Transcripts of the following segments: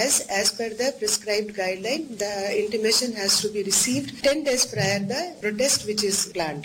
as per the prescribed guideline, the intimation has to be received 10 days prior the protest which is planned.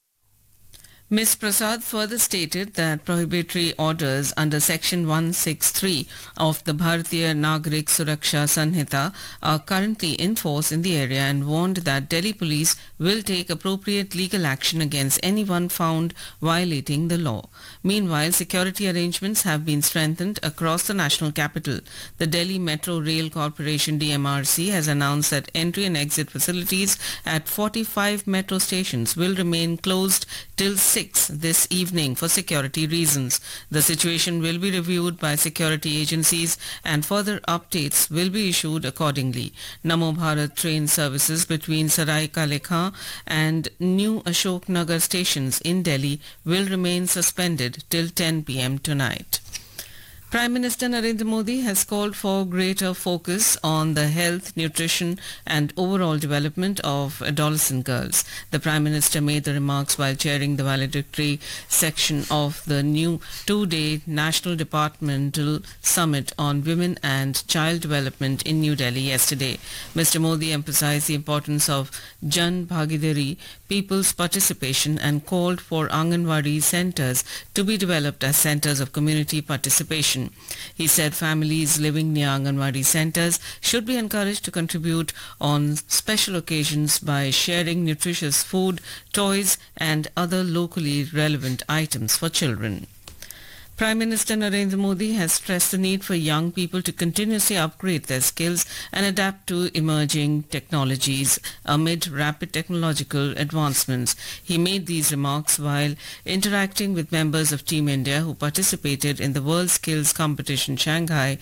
Ms. Prasad further stated that prohibitory orders under Section 163 of the Bharatiya Nagarik Suraksha Sanhita are currently in force in the area and warned that Delhi police will take appropriate legal action against anyone found violating the law. Meanwhile, security arrangements have been strengthened across the national capital. The Delhi Metro Rail Corporation DMRC has announced that entry and exit facilities at 45 metro stations will remain closed till 6 this evening for security reasons. The situation will be reviewed by security agencies and further updates will be issued accordingly. Namo Bharat train services between Sarai Kale Khan and New Ashok Nagar stations in Delhi will remain suspended till 10 p.m. tonight. Prime Minister Narendra Modi has called for greater focus on the health, nutrition and overall development of adolescent girls. The Prime Minister made the remarks while chairing the valedictory section of the new two-day National Departmental Summit on Women and Child Development in New Delhi yesterday. Mr. Modi emphasized the importance of Jan Bhagidari, people's participation, and called for Anganwadi centers to be developed as centers of community participation. He said families living near Anganwadi centers should be encouraged to contribute on special occasions by sharing nutritious food, toys and other locally relevant items for children. Prime Minister Narendra Modi has stressed the need for young people to continuously upgrade their skills and adapt to emerging technologies amid rapid technological advancements. He made these remarks while interacting with members of Team India who participated in the World Skills Competition Shanghai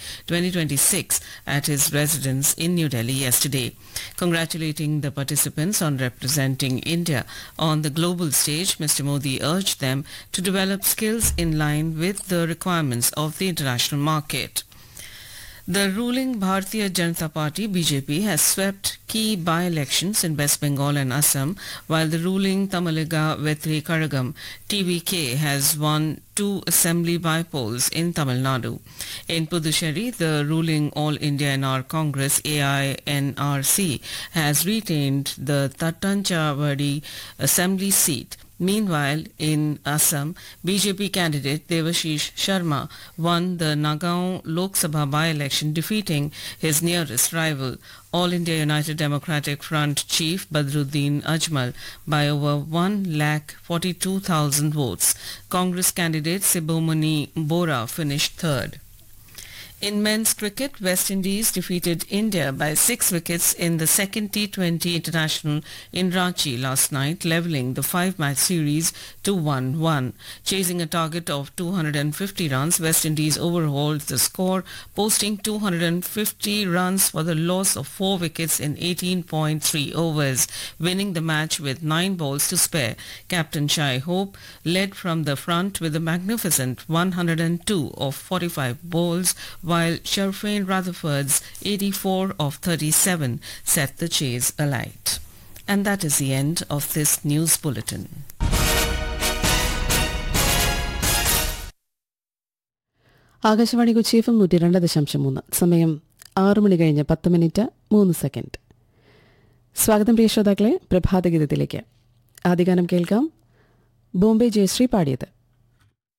2026 at his residence in New Delhi yesterday. Congratulating the participants on representing India on the global stage, Mr. Modi urged them to develop skills in line with the requirements of the international market. The ruling Bharatiya Janata Party BJP has swept key by-elections in West Bengal and Assam, while the ruling Tamiliga Vetri Karagam TVK has won 2 assembly by-polls in Tamil Nadu. In Puducherry, the ruling All India NR Congress AINRC has retained the Tattanchavadi assembly seat. Meanwhile, in Assam, BJP candidate Devashish Sharma won the Nagaon Lok Sabha by-election, defeating his nearest rival, All India United Democratic Front chief Badruddin Ajmal, by over 1,42,000 votes. Congress candidate Subramani Bora finished third. In men's cricket, West Indies defeated India by 6 wickets in the second T20 international in Ranchi last night, levelling the 5-match series to 1-1. Chasing a target of 250 runs, West Indies overhauled the score, posting 250 runs for the loss of 4 wickets in 18.3 overs, winning the match with 9 balls to spare. Captain Shai Hope led from the front with a magnificent 102 of 45 balls, while Sharfain Rutherford's 84 of 37 set the chase alight. And that is the end of this news bulletin. Akashvani Kochi F 102.3 സമയം 6 മണി കഴിഞ്ഞ് 10 minute 3 second. സ്വാഗതം പ്രിയ ശ്രോതാക്കളെ പ്രഭാതഗീതത്തിലേക്ക്. ആദ്യഗാനം കേൾക്കാം. ബോംബെ ജയശ്രീ പാടിയത്.